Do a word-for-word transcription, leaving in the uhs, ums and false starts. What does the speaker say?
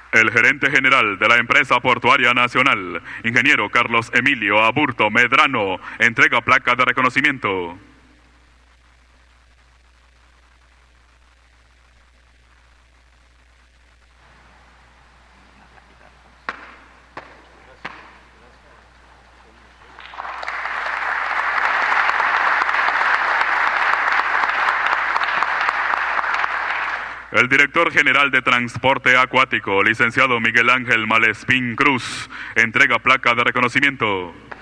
El gerente general de la empresa portuaria nacional, ingeniero Carlos Emilio Aburto Medrano, entrega placa de reconocimiento. El director general de Transporte Acuático, licenciado Miguel Ángel Malespín Cruz, entrega placa de reconocimiento.